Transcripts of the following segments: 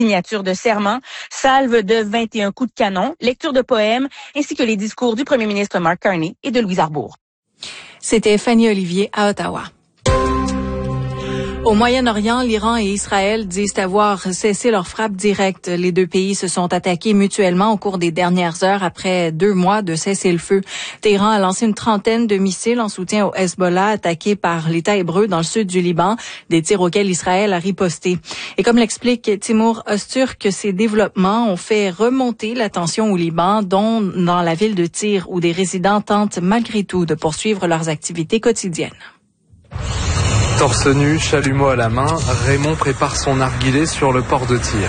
signature de serment, salve de 21 coups de canon, lecture de poèmes, ainsi que les discours du premier ministre Mark Carney et de Louise Arbour. C'était Fanny Olivier à Ottawa. Au Moyen-Orient, l'Iran et Israël disent avoir cessé leur frappe directe. Les deux pays se sont attaqués mutuellement au cours des dernières heures après 2 mois de cessez-le-feu. Téhéran a lancé une trentaine de missiles en soutien au Hezbollah attaqué par l'État hébreu dans le sud du Liban, des tirs auxquels Israël a riposté. Et comme l'explique Timur Öztürk, ces développements ont fait remonter la tension au Liban, dont dans la ville de Tyr, où des résidents tentent malgré tout de poursuivre leurs activités quotidiennes. Torse nu, chalumeau à la main, Raymond prépare son narguilé sur le port de Tyr.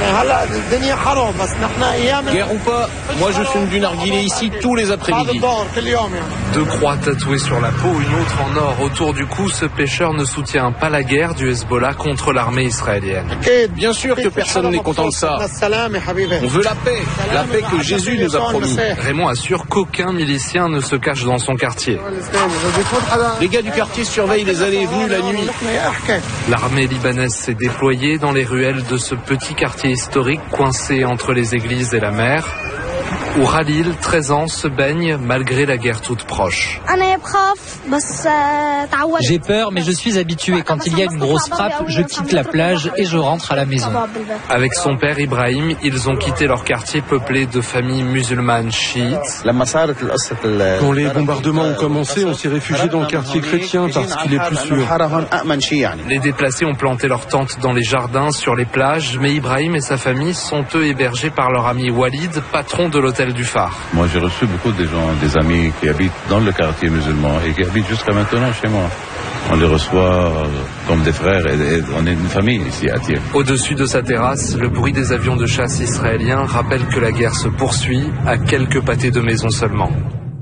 Guerre ou pas, moi je fume du narguilé ici tous les après-midi. 2 croix tatouées sur la peau, une autre en or autour du cou. Ce pêcheur ne soutient pas la guerre du Hezbollah contre l'armée israélienne. Bien sûr que personne n'est content de ça. On veut la paix que Jésus nous a promis. Raymond assure qu'aucun milicien ne se cache dans son quartier. Les gars du quartier surveillent les allées et venues la nuit. L'armée libanaise s'est déployée dans les ruelles de ce petit quartier historique coincé entre les églises et la mer, où Khalil, 13 ans, se baigne malgré la guerre toute proche. J'ai peur, mais je suis habitué. Quand il y a une grosse frappe, je quitte la plage et je rentre à la maison. Avec son père Ibrahim, ils ont quitté leur quartier peuplé de familles musulmanes chiites. Quand les bombardements ont commencé, on s'est réfugié dans le quartier chrétien parce qu'il est plus sûr. Les déplacés ont planté leurs tentes dans les jardins, sur les plages, mais Ibrahim et sa famille sont eux hébergés par leur ami Walid, patron de l'hôtel du Phare. Moi, j'ai reçu beaucoup de gens, des amis qui habitent dans le quartier musulman et qui habitent jusqu'à maintenant chez moi. On les reçoit comme des frères et on est une famille ici à Tyr. Au-dessus de sa terrasse, le bruit des avions de chasse israéliens rappelle que la guerre se poursuit à quelques pâtés de maison seulement.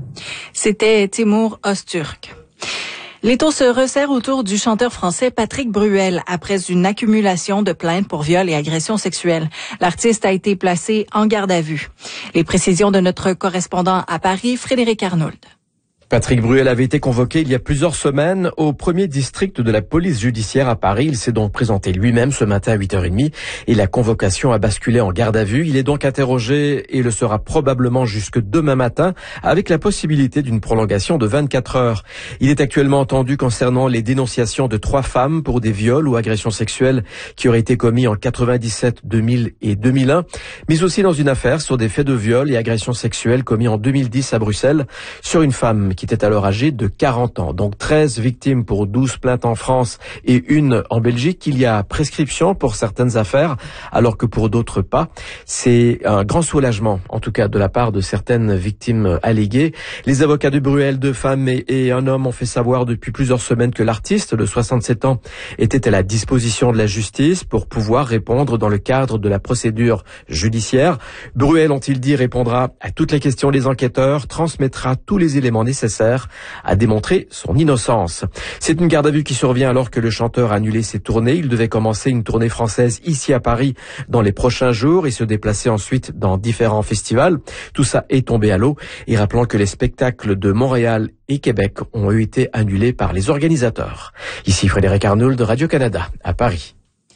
C'était Timur Öztürk. L'étau se resserre autour du chanteur français Patrick Bruel après une accumulation de plaintes pour viol et agressions sexuelles. L'artiste a été placé en garde à vue. Les précisions de notre correspondant à Paris, Frédéric Arnould. Patrick Bruel avait été convoqué il y a plusieurs semaines au premier district de la police judiciaire à Paris. Il s'est donc présenté lui-même ce matin à 8h30 et la convocation a basculé en garde à vue. Il est donc interrogé et le sera probablement jusque demain matin avec la possibilité d'une prolongation de 24 heures. Il est actuellement entendu concernant les dénonciations de 3 femmes pour des viols ou agressions sexuelles qui auraient été commis en 97, 2000 et 2001, mais aussi dans une affaire sur des faits de viol et agressions sexuelles commis en 2010 à Bruxelles sur une femme qui était alors âgée de 40 ans. Donc 13 victimes pour 12 plaintes en France et 1 en Belgique. Il y a prescription pour certaines affaires, alors que pour d'autres pas. C'est un grand soulagement, en tout cas de la part de certaines victimes alléguées. Les avocats de Bruel, 2 femmes et 1 homme, ont fait savoir depuis plusieurs semaines que l'artiste de 67 ans était à la disposition de la justice pour pouvoir répondre dans le cadre de la procédure judiciaire. Bruel, ont-ils dit, répondra à toutes les questions des enquêteurs, transmettra tous les éléments nécessaires à démontrer son innocence. C'est une garde à vue qui survient alors que le chanteur a annulé ses tournées. Il devait commencer une tournée française ici à Paris dans les prochains jours et se déplacer ensuite dans différents festivals. Tout ça est tombé à l'eau. Et rappelons que les spectacles de Montréal et Québec ont été annulés par les organisateurs. Ici Frédéric Arnould de Radio-Canada à Paris.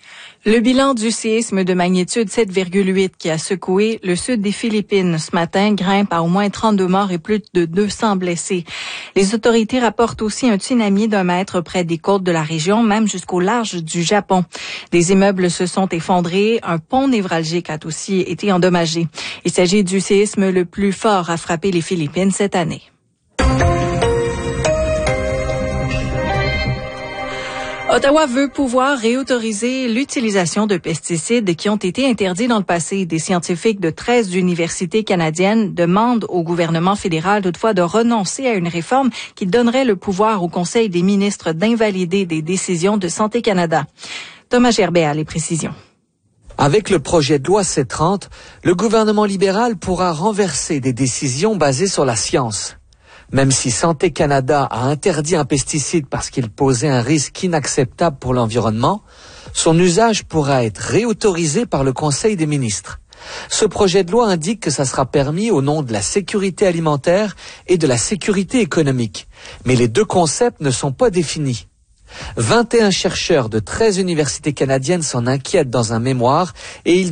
Le bilan du séisme de magnitude 7,8 qui a secoué le sud des Philippines ce matin grimpe à au moins 32 morts et plus de 200 blessés. Les autorités rapportent aussi un tsunami d'1 mètre près des côtes de la région, même jusqu'au large du Japon. Des immeubles se sont effondrés, un pont névralgique a aussi été endommagé. Il s'agit du séisme le plus fort à frapper les Philippines cette année. Ottawa veut pouvoir réautoriser l'utilisation de pesticides qui ont été interdits dans le passé. Des scientifiques de 13 universités canadiennes demandent au gouvernement fédéral toutefois de renoncer à une réforme qui donnerait le pouvoir au Conseil des ministres d'invalider des décisions de Santé Canada. Thomas Gerbet a les précisions. Avec le projet de loi C-30, le gouvernement libéral pourra renverser des décisions basées sur la science. Même si Santé Canada a interdit un pesticide parce qu'il posait un risque inacceptable pour l'environnement, son usage pourra être réautorisé par le Conseil des ministres. Ce projet de loi indique que ça sera permis au nom de la sécurité alimentaire et de la sécurité économique. Mais les 2 concepts ne sont pas définis. 21 chercheurs de 13 universités canadiennes s'en inquiètent dans un mémoire et ils